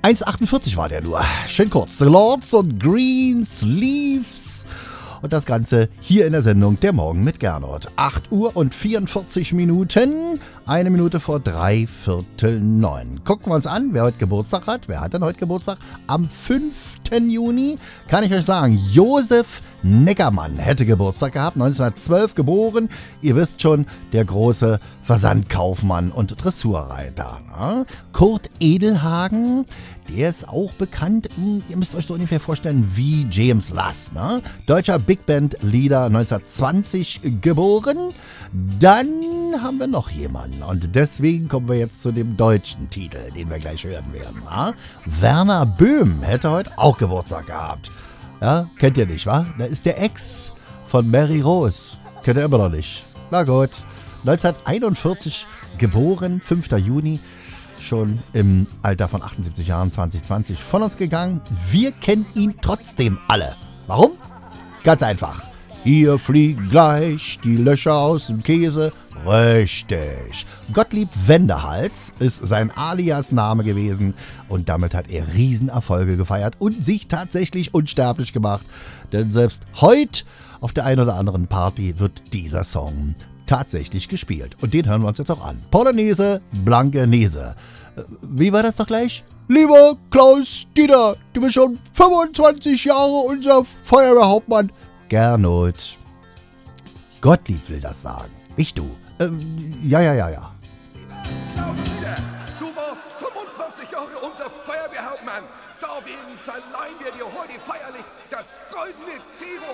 1,48 war der nur. Schön kurz. The Lords und Green Sleeves. Und das Ganze hier in der Sendung Der Morgen mit Gernot. 8 Uhr und 44 Minuten. 1 Minute vor 8:45. Gucken wir uns an, wer heute Geburtstag hat. Wer hat denn heute Geburtstag? Am 5. Juni kann ich euch sagen, Josef Neckermann hätte Geburtstag gehabt, 1912 geboren. Ihr wisst schon, der große Versandkaufmann und Dressurreiter. Ne? Kurt Edelhagen, der ist auch bekannt, ihr müsst euch so ungefähr vorstellen, wie James Lass. Ne? Deutscher Big Band Leader, 1920 geboren. Dann haben wir noch jemanden und deswegen kommen wir jetzt zu dem deutschen Titel, den wir gleich hören werden. Ne? Werner Böhm hätte heute auch Geburtstag gehabt. Ja, kennt ihr nicht, wa? Da ist der Ex von Mary Rose. Kennt ihr immer noch nicht. Na gut. 1941 geboren, 5. Juni. Schon im Alter von 78 Jahren, 2020 von uns gegangen. Wir kennen ihn trotzdem alle. Warum? Ganz einfach. Hier fliegen gleich die Löcher aus dem Käse. Richtig. Gottlieb Wendehals ist sein Alias-Name gewesen und damit hat er Riesenerfolge gefeiert und sich tatsächlich unsterblich gemacht. Denn selbst heute auf der einen oder anderen Party wird dieser Song tatsächlich gespielt. Und den hören wir uns jetzt auch an. Polonaise, Blankenese. Wie war das doch gleich? Lieber Klaus-Dieter, du bist schon 25 Jahre unser Feuerwehrhauptmann. Gernot. Gottlieb will das sagen. Nicht du. Ja. Klaus-Dieter, du warst 25 Jahre unser Feuerwehrhauptmann. Deswegen verleihen wir dir heute feierlich das goldene Zero